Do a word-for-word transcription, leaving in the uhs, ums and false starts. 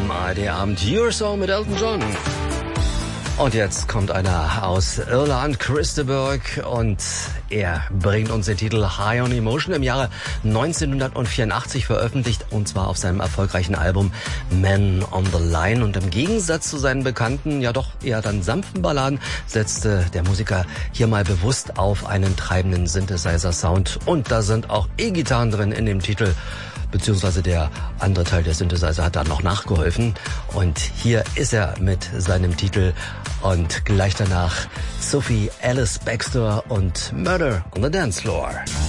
am A R D-Abend Your Song mit Elton John. Und jetzt kommt einer aus Irland, Christopher, und er bringt uns den Titel High on Emotion, im Jahre neunzehnhundertvierundachtzig veröffentlicht, und zwar auf seinem erfolgreichen Album Man on the Line. Und im Gegensatz zu seinen bekannten, ja doch eher dann sanften Balladen, setzte der Musiker hier mal bewusst auf einen treibenden Synthesizer-Sound. Und da sind auch E-Gitarren drin in dem Titel, beziehungsweise der andere Teil der Synthesizer hat da noch nachgeholfen. Und hier ist er mit seinem Titel und gleich danach Sophie Ellis-Bextor und Murder on the Dance Floor.